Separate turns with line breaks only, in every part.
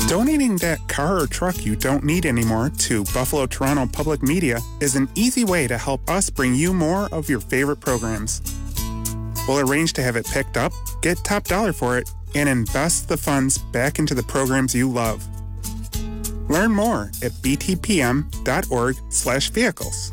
Donating that car or truck you don't need anymore to Buffalo Toronto Public Media is an easy way to help us bring you more of your favorite programs. We'll arrange to have it picked up, get top dollar for it, and invest the funds back into the programs you love. Learn more at btpm.org/vehicles.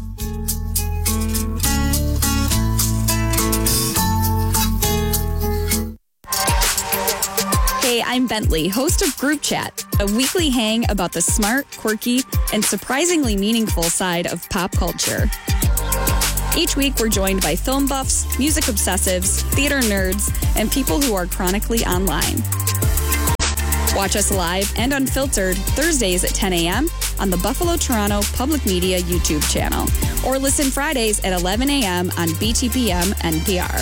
Hey, I'm Bentley, host of Group Chat, a weekly hang about the smart, quirky, and surprisingly meaningful side of pop culture. Each week, we're joined by film buffs, music obsessives, theater nerds, and people who are chronically online. Watch us live and unfiltered Thursdays at 10 a.m. on the Buffalo Toronto Public Media YouTube channel, or listen Fridays at 11 a.m. on BTPM NPR.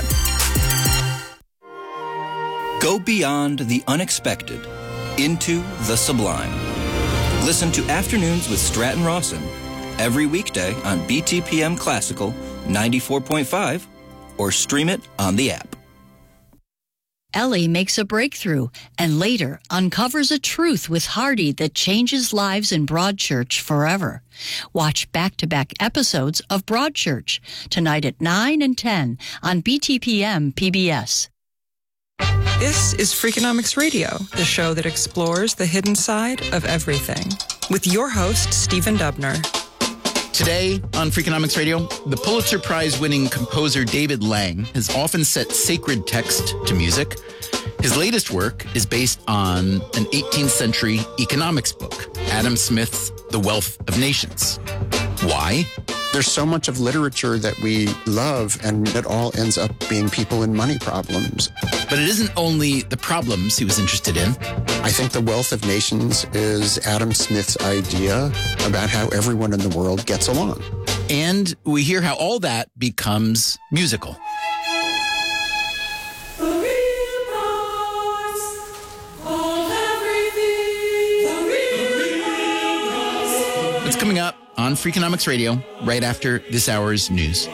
Go beyond the unexpected, into the sublime. Listen to Afternoons with Stratton Rawson every weekday on BTPM Classical 94.5 or stream it on the app.
Ellie makes a breakthrough and later uncovers a truth with Hardy that changes lives in Broadchurch forever. Watch back-to-back episodes of Broadchurch tonight at 9 and 10 on BTPM PBS.
This is Freakonomics Radio, the show that explores the hidden side of everything, with your host, Stephen Dubner.
Today on Freakonomics Radio, the Pulitzer Prize-winning composer David Lang has often set sacred text to music. His latest work is based on an 18th century economics book, Adam Smith's The Wealth of Nations. Why?
There's so much of literature that we love, and it all ends up being people in money problems.
But it isn't only the problems he was interested in.
I think The Wealth of Nations is Adam Smith's idea about how everyone in the world gets along.
And we hear how all that becomes musical. It's coming up on Freakonomics Radio right after this hour's news.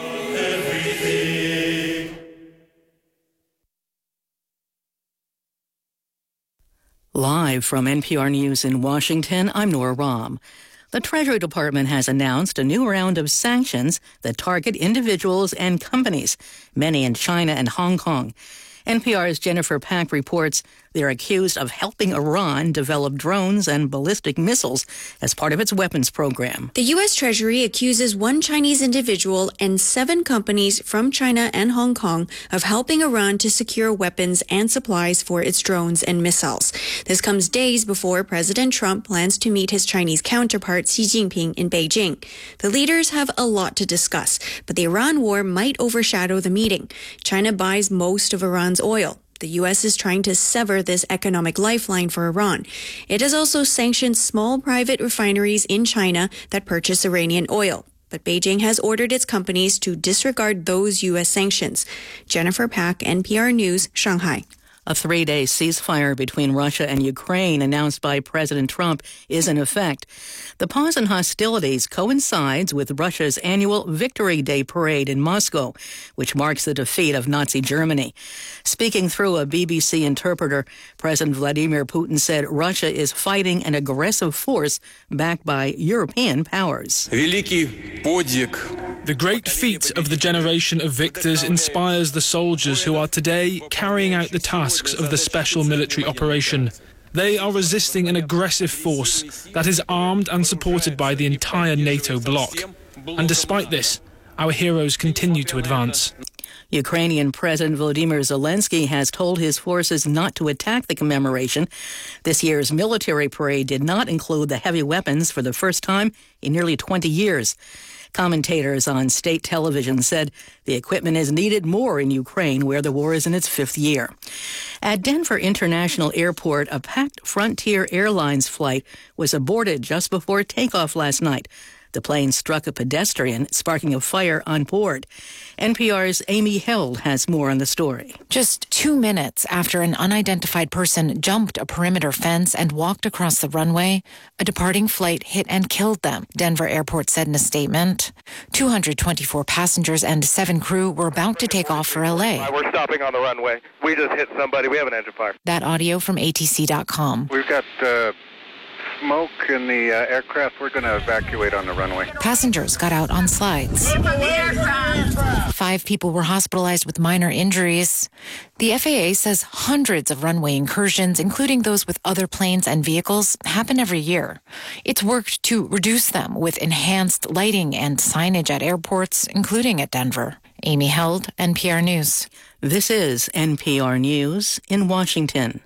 Live from NPR News in Washington, I'm Nora Rahm. The Treasury Department has announced a new round of sanctions that target individuals and companies, many in China and Hong Kong. NPR's Jennifer Pack reports they're accused of helping Iran develop drones and ballistic missiles as part of its weapons program.
The U.S. Treasury accuses one Chinese individual and 7 companies from China and Hong Kong of helping Iran to secure weapons and supplies for its drones and missiles. This comes days before President Trump plans to meet his Chinese counterpart Xi Jinping in Beijing. The leaders have a lot to discuss, but the Iran war might overshadow the meeting. China buys most of Iran's oil. The U.S. is trying to sever this economic lifeline for Iran. It has also sanctioned small private refineries in China that purchase Iranian oil. But Beijing has ordered its companies to disregard those U.S. sanctions. Jennifer Pack, NPR News, Shanghai.
A 3-day ceasefire between Russia and Ukraine announced by President Trump is in effect. The pause in hostilities coincides with Russia's annual Victory Day parade in Moscow, which marks the defeat of Nazi Germany. Speaking through a BBC interpreter, President Vladimir Putin said Russia is fighting an aggressive force backed by European powers.
The great feat of the generation of victors inspires the soldiers who are today carrying out the tasks of the special military operation. They are resisting an aggressive force that is armed and supported by the entire NATO bloc. And despite this, our heroes continue to advance.
Ukrainian President Volodymyr Zelensky has told his forces not to attack the commemoration. This year's military parade did not include the heavy weapons for the first time in nearly 20 years. Commentators on state television said the equipment is needed more in Ukraine, where the war is in its 5th year. At Denver International Airport, a packed Frontier Airlines flight was aborted just before takeoff last night. The plane struck a pedestrian, sparking a fire on board. NPR's Amy Held has more on the story.
Just 2 minutes after an unidentified person jumped a perimeter fence and walked across the runway, a departing flight hit and killed them, Denver Airport said in a statement. 224 passengers and 7 crew were about to take off for L.A.
We're stopping on the runway. We just hit somebody. We have an engine fire.
That audio from ATC.com.
We've got smoke in the aircraft. We're going to evacuate on the runway.
Passengers got out on slides. 5 people were hospitalized with minor injuries. The FAA says hundreds of runway incursions, including those with other planes and vehicles, happen every year. It's worked to reduce them with enhanced lighting and signage at airports, including at Denver. Amy Held, NPR News.
This is NPR News in Washington.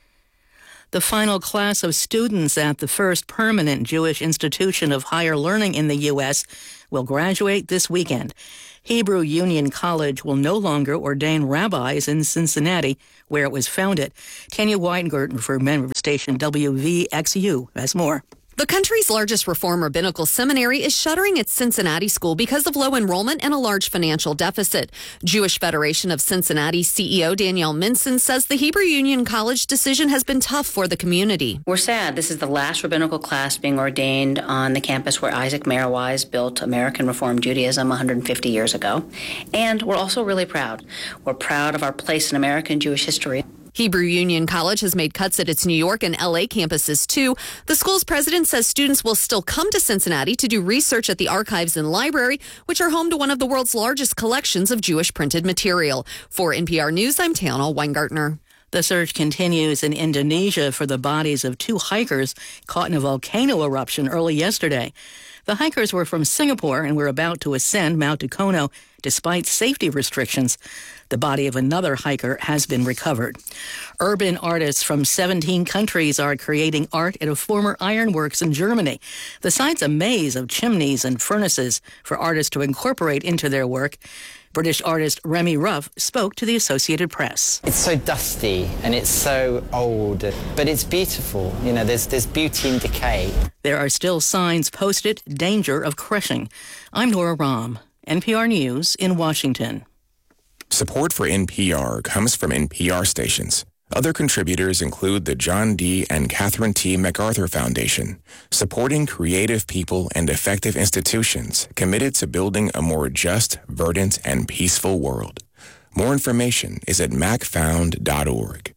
The final class of students at the first permanent Jewish institution of higher learning in the U.S. will graduate this weekend. Hebrew Union College will no longer ordain rabbis in Cincinnati, where it was founded. Tanya Weingarten for member station WVXU has more.
The country's largest Reform Rabbinical Seminary is shuttering its Cincinnati school because of low enrollment and a large financial deficit. Jewish Federation of Cincinnati CEO Danielle Minson says the Hebrew Union College decision has been tough for the community.
We're sad. This is the last rabbinical class being ordained on the campus where Isaac Mayer Wise built American Reform Judaism 150 years ago. And we're also really proud. We're proud of our place in American Jewish history.
Hebrew Union College has made cuts at its New York and L.A. campuses, too. The school's president says students will still come to Cincinnati to do research at the archives and library, which are home to one of the world's largest collections of Jewish printed material. For NPR News, I'm Tana Weingartner.
The search continues in Indonesia for the bodies of 2 hikers caught in a volcano eruption early yesterday. The hikers were from Singapore and were about to ascend Mount Dukono despite safety restrictions. The body of another hiker has been recovered. Urban artists from 17 countries are creating art at a former ironworks in Germany. The site's a maze of chimneys and furnaces for artists to incorporate into their work. British artist Remy Ruff spoke to the Associated Press.
It's so dusty and it's so old, but it's beautiful. You know, there's beauty in decay.
There are still signs posted, danger of crushing. I'm Nora Rahm, NPR News in Washington.
Support for NPR comes from NPR stations. Other contributors include the John D. and Catherine T. MacArthur Foundation, supporting creative people and effective institutions committed to building a more just, verdant, and peaceful world. More information is at macfound.org.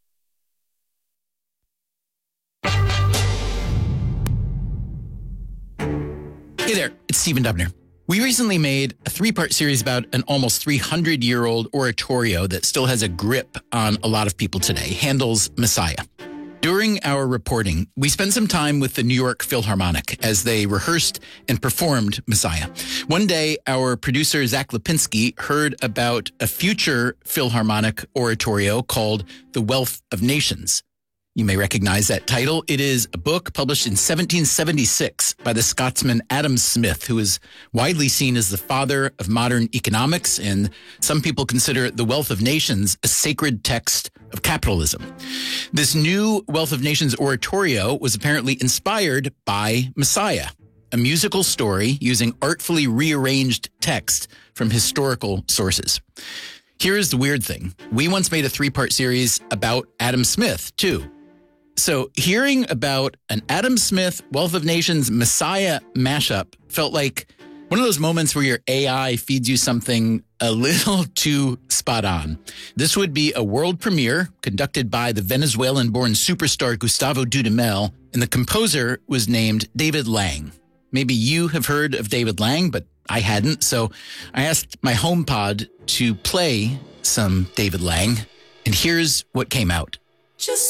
Hey there, it's Stephen Dubner. We recently made a 3-part series about an almost 300-year-old oratorio that still has a grip on a lot of people today, Handel's Messiah. During our reporting, we spent some time with the New York Philharmonic as they rehearsed and performed Messiah. One day, our producer, Zach Lipinski, heard about a future Philharmonic oratorio called The Wealth of Nations. You may recognize that title. It is a book published in 1776 by the Scotsman Adam Smith, who is widely seen as the father of modern economics, and some people consider The Wealth of Nations a sacred text of capitalism. This new Wealth of Nations oratorio was apparently inspired by Messiah, a musical story using artfully rearranged text from historical sources. Here is the weird thing. We once made a 3-part series about Adam Smith, too. So hearing about an Adam Smith Wealth of Nations Messiah mashup felt like one of those moments where your AI feeds you something a little too spot on. This would be a world premiere conducted by the Venezuelan-born superstar Gustavo Dudamel, and the composer was named David Lang. Maybe you have heard of David Lang, but I hadn't, so I asked my HomePod to play some David Lang, and here's what came out.
Just